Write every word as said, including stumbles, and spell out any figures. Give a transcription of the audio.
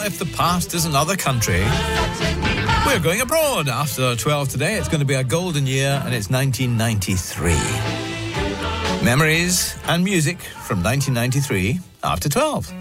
Well, if the past is another country, we're going abroad. After twelve today, it's going to be a golden year, and it's nineteen ninety-three. Memories and music from nineteen ninety-three after twelve.